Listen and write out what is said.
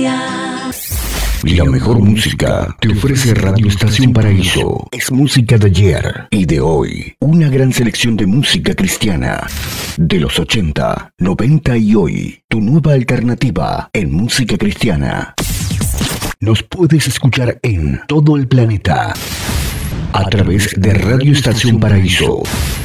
día. La mejor música te ofrece Radio Estación Paraíso. Es música de ayer y de hoy. Una gran selección de música cristiana. De los 80, 90 y hoy. Tu nueva alternativa en música cristiana. Nos puedes escuchar en todo el planeta. A través de Radio Estación Paraíso.